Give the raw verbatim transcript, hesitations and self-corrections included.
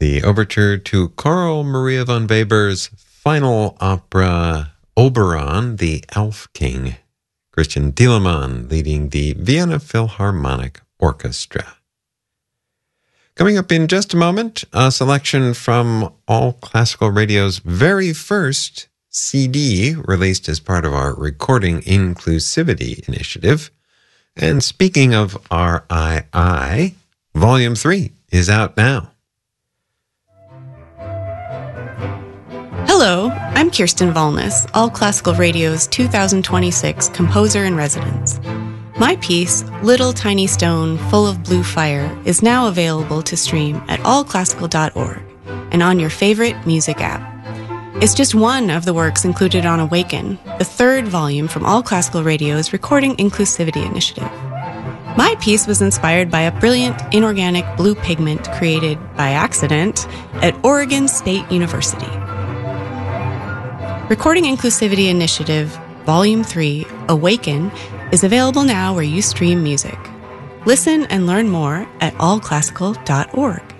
the overture to Carl Maria von Weber's final opera, Oberon, the Elf King. Christian Thielemann leading the Vienna Philharmonic Orchestra. Coming up in just a moment, a selection from All Classical Radio's very first C D released as part of our Recording Inclusivity Initiative. And speaking of R I I, Volume three is out now. Hello, I'm Kirsten Valnes, All Classical Radio's two thousand twenty-six Composer in Residence. My piece, Little Tiny Stone Full of Blue Fire, is now available to stream at all classical dot org and on your favorite music app. It's just one of the works included on Awaken, the third volume from All Classical Radio's Recording Inclusivity Initiative. My piece was inspired by a brilliant inorganic blue pigment created by accident at Oregon State University. Recording Inclusivity Initiative, Volume three, Awaken, is available now where you stream music. Listen and learn more at all classical dot org.